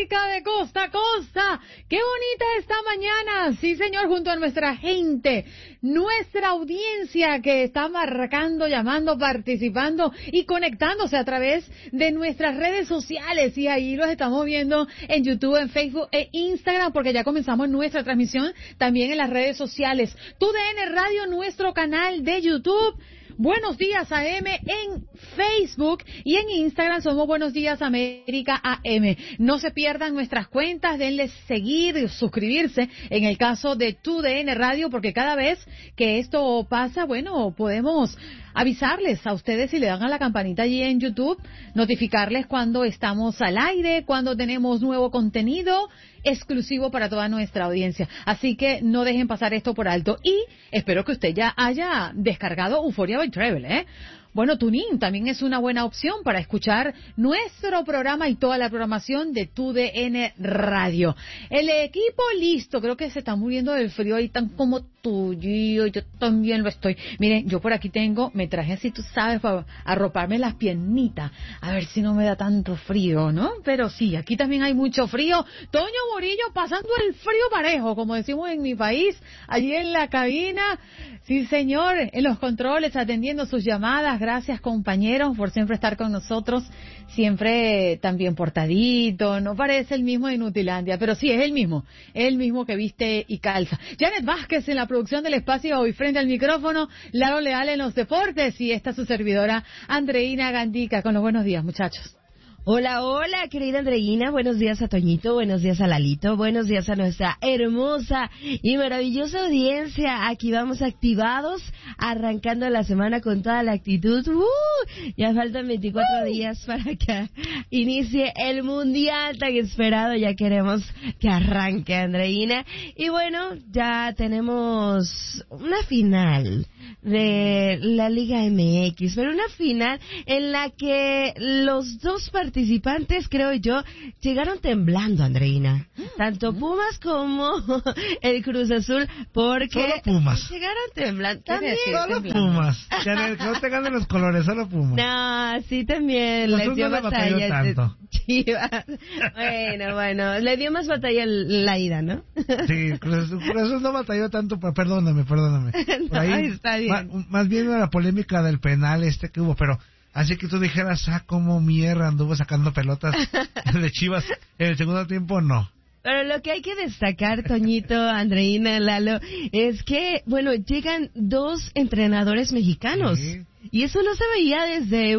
República de costa a costa. ¡Qué bonita esta mañana! Sí, señor, junto a nuestra gente, nuestra audiencia que está marcando, llamando, participando y conectándose a través de nuestras redes sociales. Y ahí los estamos viendo en YouTube, en Facebook e Instagram, porque ya comenzamos nuestra transmisión también en las redes sociales. TUDN Radio, nuestro canal de YouTube. Buenos Días AM en Facebook y en Instagram somos Buenos Días América AM. No se pierdan nuestras cuentas, denle seguir, suscribirse en el caso de TUDN Radio, porque cada vez que esto pasa, bueno, podemos avisarles a ustedes si le dan a la campanita allí en YouTube, notificarles cuando estamos al aire, cuando tenemos nuevo contenido exclusivo para toda nuestra audiencia. Así que no dejen pasar esto por alto. Y espero que usted ya haya descargado Euphoria by Travel, ¿eh? Bueno, TuneIn también es una buena opción para escuchar nuestro programa y toda la programación de TUDN Radio. El equipo listo, creo que se está muriendo del frío ahí tan como tuyo, yo también lo estoy. Miren, yo por aquí me traje así, tú sabes, para arroparme las piernitas, a ver si no me da tanto frío, ¿no? Pero sí, aquí también hay mucho frío. Toño Murillo pasando el frío parejo, como decimos en mi país, allí en la cabina. Sí, señor, en los controles, atendiendo sus llamadas. Gracias, compañeros, por siempre estar con nosotros, siempre también portadito. No parece el mismo de Inutilandia, pero sí, es el mismo que viste y calza. Janet Vázquez en la producción del espacio hoy frente al micrófono, Laro Leal en los deportes y esta su servidora, Andreina Gandica, con los buenos días, muchachos. Hola, hola, querida Andreina, buenos días a Toñito, buenos días a Lalito, buenos días a nuestra hermosa y maravillosa audiencia. Aquí vamos activados, arrancando la semana con toda la actitud. Ya faltan 24 días para que inicie el mundial tan esperado, ya queremos que arranque, Andreina. Y bueno, ya tenemos una final de la Liga MX, pero una final en la que los dos participantes, creo yo, llegaron temblando, Andreina. Tanto Pumas como el Cruz Azul, porque solo Pumas llegaron temblando. También solo Pumas. Que no te ganen los colores, solo Pumas. No, sí, también les dio batalla tanto. Chivas. Bueno, le dio más batalla la ida, ¿no? Sí, Cruz Azul no batalló tanto, perdóname. Por ahí, está bien. Más bien la polémica del penal que hubo, pero así que tú dijeras, cómo mierda anduvo sacando pelotas de Chivas en el segundo tiempo, no. Pero lo que hay que destacar, Toñito, Andreina, Lalo, es que, bueno, llegan dos entrenadores mexicanos. Sí. Y eso no se veía desde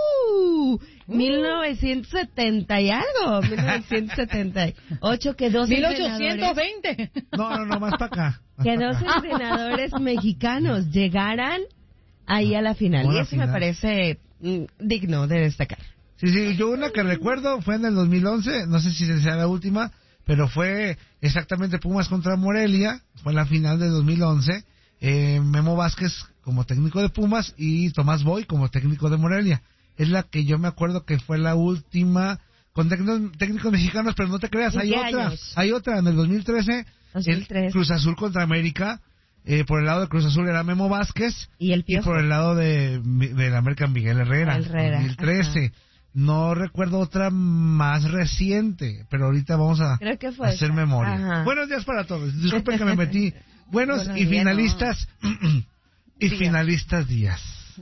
1970 y algo, 1978, que dos 1820. No, más para acá. Que dos entrenadores mexicanos llegaran ahí a la final. Y eso me parece digno de destacar. Sí, yo una que recuerdo fue en el 2011, no sé si sea la última, pero fue exactamente Pumas contra Morelia, fue la final de 2011, Memo Vázquez como técnico de Pumas y Tomás Boy como técnico de Morelia. Es la que yo me acuerdo que fue la última con técnicos mexicanos, pero no te creas, hay otra en el 2013, el Cruz Azul contra América. Por el lado de Cruz Azul era Memo Vázquez y por el lado de la América Miguel Herrera. 2013. Ajá. No recuerdo otra más reciente, pero ahorita vamos a hacer memoria. Ajá. Buenos días para todos. Disculpen que me metí. Buenos y finalistas finalistas días.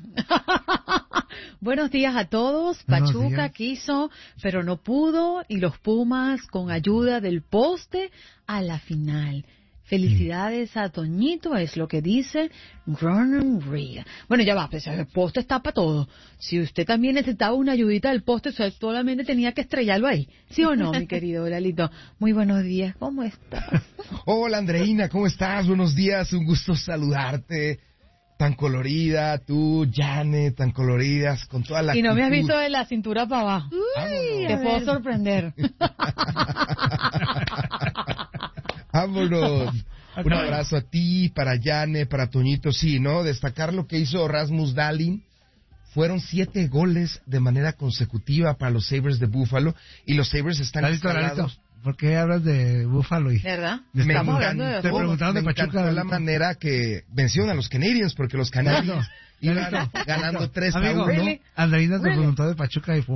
Buenos días a todos. Pachuca quiso, pero no pudo, y los Pumas con ayuda del poste a la final. Felicidades a Toñito, es lo que dice Ronald Reagan. Bueno, ya va, pues el poste está para todo. Si usted también necesitaba una ayudita del poste, usted solamente tenía que estrellarlo ahí. ¿Sí o no, mi querido Lalito? Muy buenos días, ¿cómo estás? Hola, Andreina, ¿cómo estás? Buenos días, un gusto saludarte. Tan colorida, tú, Janet, tan coloridas, con toda la Y no actitud. me has visto de la cintura para abajo. Te puedo sorprender. Vámonos. Un abrazo a ti, para Janet, para Toñito. Sí, ¿no? Destacar lo que hizo Rasmus Dahlin. Fueron 7 goles de manera consecutiva para los Sabres de Buffalo. Y los Sabres están instalados. ¿Por qué hablas de Buffalo? ¿Verdad? Estamos hablando de te preguntaron de Pachuca. De la manera que vencieron a los Canadiens, porque los Canadiens iban ganando 3-1. Andreina te preguntó de Pachuca y Pumas.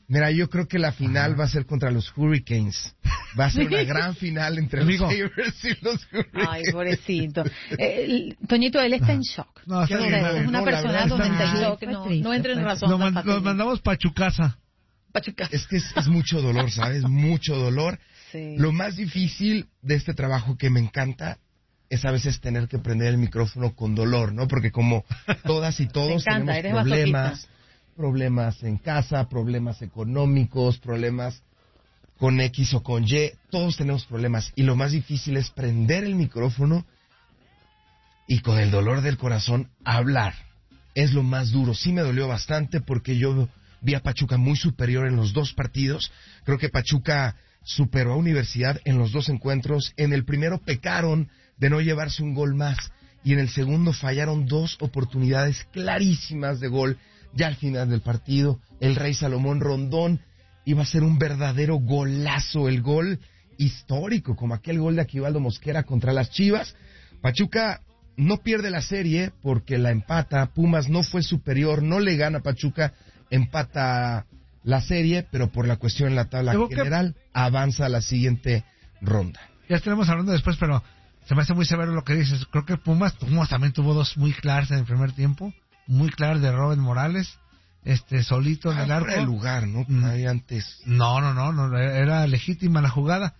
Mira, yo creo que la final va a ser contra los Hurricanes. Va a ser una gran final entre los Sabres y los Hurricanes. Ay, pobrecito. Toñito, él está en shock. No, está bien, Es una persona donde está en shock. No entra en razón. Nos mandamos pachucasa. Es que es mucho dolor, ¿sabes? Mucho dolor. Sí. Lo más difícil de este trabajo que me encanta es a veces tener que prender el micrófono con dolor, ¿no? Porque como todas y todos tenemos problemas en casa, problemas económicos, problemas con X o con Y, todos tenemos problemas. Y lo más difícil es prender el micrófono y con el dolor del corazón hablar. Es lo más duro. Sí me dolió bastante porque yo vi a Pachuca muy superior en los dos partidos. Creo que Pachuca superó a Universidad en los dos encuentros. En el primero pecaron de no llevarse un gol más y en el segundo fallaron dos oportunidades clarísimas de gol. Ya al final del partido, el Rey Salomón Rondón iba a ser un verdadero golazo, el gol histórico, como aquel gol de Aquivaldo Mosquera contra las Chivas. Pachuca no pierde la serie porque la empata. Pumas no fue superior, no le gana a Pachuca, empata la serie, pero por la cuestión en la tabla general avanza a la siguiente ronda. Ya estaremos hablando después, pero se me hace muy severo lo que dices. Creo que Pumas también tuvo dos muy claras en el primer tiempo, muy claras de Robert Morales, solito en el arco. Fuera de lugar, ¿no? Ahí antes. No, era legítima la jugada.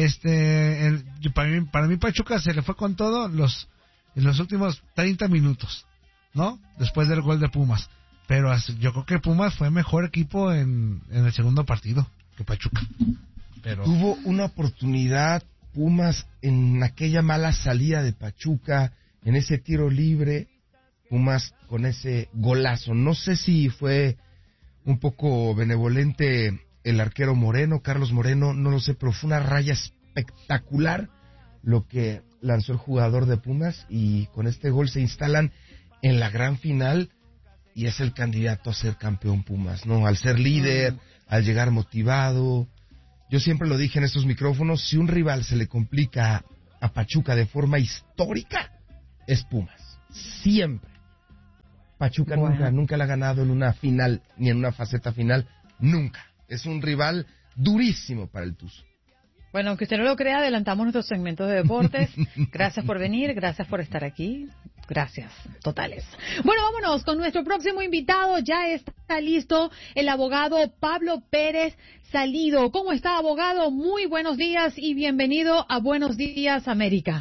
Para mí Pachuca se le fue con todo en los últimos 30 minutos, ¿no? Después del gol de Pumas. Pero yo creo que Pumas fue mejor equipo en el segundo partido que Pachuca. Pero tuvo una oportunidad Pumas en aquella mala salida de Pachuca, en ese tiro libre, Pumas con ese golazo. No sé si fue un poco benevolente el arquero Moreno, Carlos Moreno, no lo sé, pero fue una raya espectacular lo que lanzó el jugador de Pumas y con este gol se instalan en la gran final y es el candidato a ser campeón Pumas, ¿no? Al ser líder, al llegar motivado. Yo siempre lo dije en estos micrófonos, si un rival se le complica a Pachuca de forma histórica, es Pumas. Siempre. Pachuca nunca la ha ganado en una final, ni en una faceta final, nunca. Es un rival durísimo para el Tuzo. Bueno, aunque usted no lo crea, adelantamos nuestros segmentos de deportes. Gracias por venir, gracias por estar aquí. Gracias, totales. Bueno, vámonos con nuestro próximo invitado. Ya está listo el abogado Pablo Pérez Salido. ¿Cómo está, abogado? Muy buenos días y bienvenido a Buenos Días, América.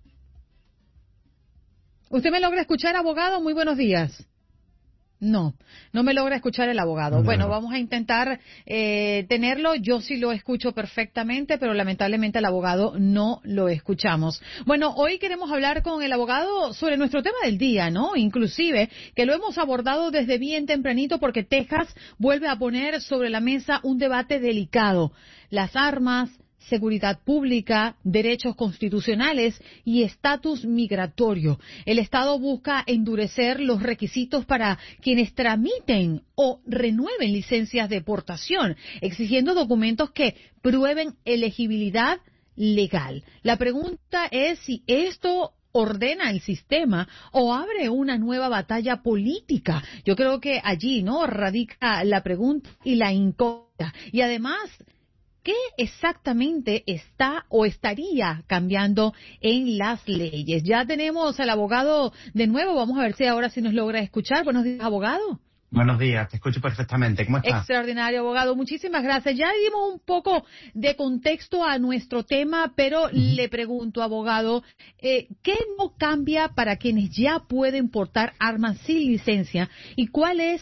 ¿Usted me logra escuchar, abogado? Muy buenos días. No me logra escuchar el abogado. Bueno, vamos a intentar tenerlo. Yo sí lo escucho perfectamente, pero lamentablemente el abogado no lo escuchamos. Bueno, hoy queremos hablar con el abogado sobre nuestro tema del día, ¿no? Inclusive, que lo hemos abordado desde bien tempranito porque Texas vuelve a poner sobre la mesa un debate delicado. Las armas, seguridad pública, derechos constitucionales y estatus migratorio. El Estado busca endurecer los requisitos para quienes tramiten o renueven licencias de portación, exigiendo documentos que prueben elegibilidad legal. La pregunta es si esto ordena el sistema o abre una nueva batalla política. Yo creo que allí, ¿no?, radica la pregunta y la incógnita. Y además, ¿qué exactamente está o estaría cambiando en las leyes? Ya tenemos al abogado de nuevo. Vamos a ver si ahora sí nos logra escuchar. Buenos días, abogado. Buenos días, te escucho perfectamente. ¿Cómo estás? Extraordinario, abogado. Muchísimas gracias. Ya dimos un poco de contexto a nuestro tema, pero le pregunto, abogado, ¿qué no cambia para quienes ya pueden portar armas sin licencia? ¿Y cuál es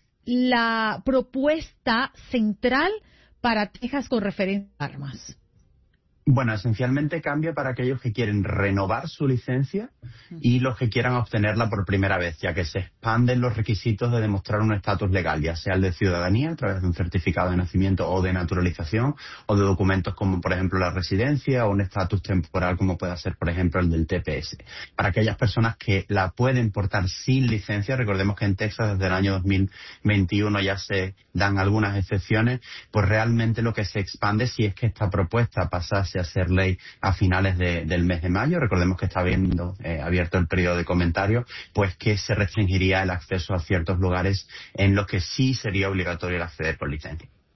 la propuesta central para Texas con referencia a armas? Bueno, esencialmente cambia para aquellos que quieren renovar su licencia y los que quieran obtenerla por primera vez, ya que se expanden los requisitos de demostrar un estatus legal, ya sea el de ciudadanía a través de un certificado de nacimiento o de naturalización, o de documentos como, por ejemplo, la residencia o un estatus temporal como pueda ser, por ejemplo, el del TPS. Para aquellas personas que la pueden portar sin licencia, recordemos que en Texas desde el año 2021 ya se dan algunas excepciones, pues realmente lo que se expande, si es que esta propuesta pasase a ser ley a finales del mes de mayo, recordemos que está abierto el periodo de comentarios, pues que se restringiría el acceso a ciertos lugares en los que sí sería obligatorio el acceder con licencia.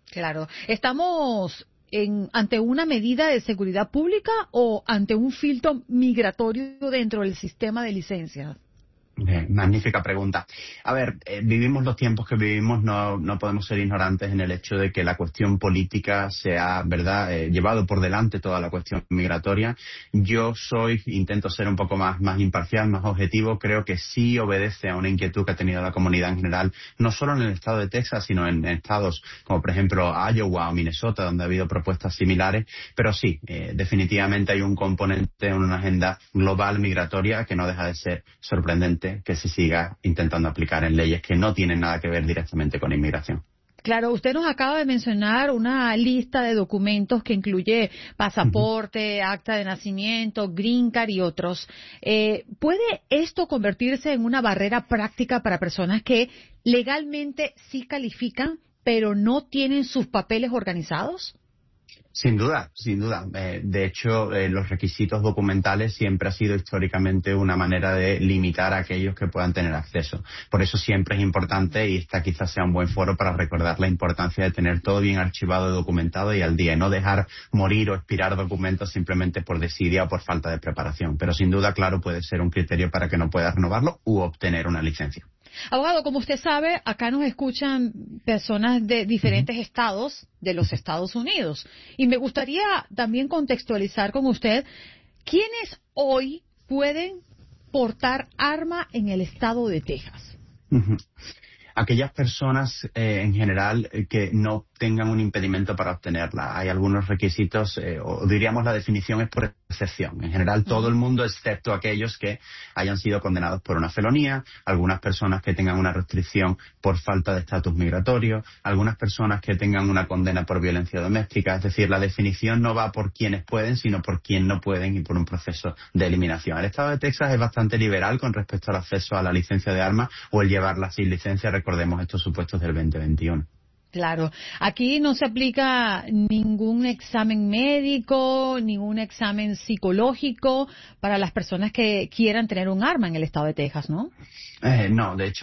Claro. ¿Estamos ante una medida de seguridad pública o ante un filtro migratorio dentro del sistema de licencias? Magnífica pregunta. A ver, vivimos los tiempos que vivimos, no podemos ser ignorantes en el hecho de que la cuestión política se ha, ¿verdad?, llevado por delante toda la cuestión migratoria. Yo intento ser un poco más imparcial, más objetivo. Creo que sí obedece a una inquietud que ha tenido la comunidad en general, no solo en el estado de Texas, sino en estados como, por ejemplo, Iowa o Minnesota, donde ha habido propuestas similares. Pero sí, definitivamente hay un componente en una agenda global migratoria que no deja de ser sorprendente que se siga intentando aplicar en leyes que no tienen nada que ver directamente con inmigración. Claro, usted nos acaba de mencionar una lista de documentos que incluye pasaporte, acta de nacimiento, green card y otros. ¿Puede esto convertirse en una barrera práctica para personas que legalmente sí califican, pero no tienen sus papeles organizados? Sin duda, sin duda. De hecho, los requisitos documentales siempre ha sido históricamente una manera de limitar a aquellos que puedan tener acceso. Por eso siempre es importante, y esta quizás sea un buen foro para recordar la importancia de tener todo bien archivado y documentado y al día, y no dejar morir o expirar documentos simplemente por desidia o por falta de preparación. Pero sin duda, claro, puede ser un criterio para que no puedas renovarlo u obtener una licencia. Abogado, como usted sabe, acá nos escuchan personas de diferentes estados de los Estados Unidos. Y me gustaría también contextualizar con usted quiénes hoy pueden portar arma en el estado de Texas. Aquellas personas en general que no tengan un impedimento para obtenerla. Hay algunos requisitos, o diríamos la definición es por excepción. En general todo el mundo, excepto aquellos que hayan sido condenados por una felonía, algunas personas que tengan una restricción por falta de estatus migratorio, algunas personas que tengan una condena por violencia doméstica. Es decir, la definición no va por quienes pueden, sino por quienes no pueden y por un proceso de eliminación. El estado de Texas es bastante liberal con respecto al acceso a la licencia de armas o el llevarla sin licencia. Recordemos estos supuestos del 2021. Claro. Aquí no se aplica ningún examen médico, ningún examen psicológico para las personas que quieran tener un arma en el estado de Texas, ¿no? No, de hecho